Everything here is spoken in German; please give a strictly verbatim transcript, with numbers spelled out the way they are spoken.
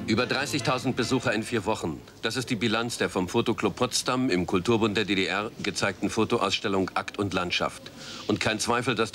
Über dreißigtausend Besucher in vier Wochen. Das ist die Bilanz der vom Fotoclub Potsdam im Kulturbund der D D R gezeigten Fotoausstellung Akt und Landschaft. Und kein Zweifel, dass